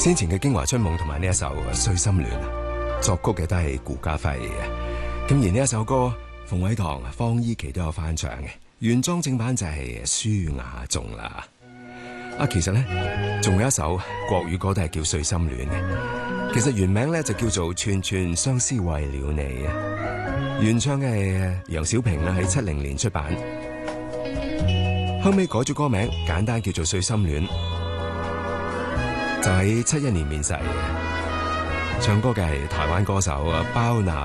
先前嘅《京華春夢》同埋呢一首《碎心戀》，作曲嘅都係顧嘉輝嘅。咁而呢一首歌，馮偉棠、方伊琪都有翻唱嘅，原裝正版就係舒雅頌啦。其實咧仲有一首國語歌都係叫《碎心戀》嘅，其實原名咧就叫做《串串相思為了你》啊。原唱嘅係楊小萍啦，喺70年出版，後尾改咗歌名，簡單叫做《碎心戀》。就喺71年面世嘅，唱歌嘅係台灣歌手包娜。